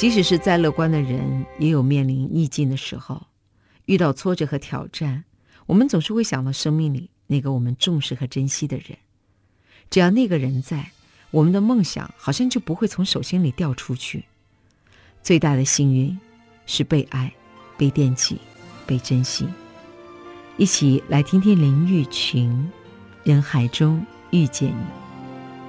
即使是再乐观的人，也有面临逆境的时候。遇到挫折和挑战，我们总是会想到生命里那个我们重视和珍惜的人。只要那个人在，我们的梦想好像就不会从手心里掉出去。最大的幸运是被爱、被惦记、被珍惜。一起来听听林玉群《人海中遇见你》。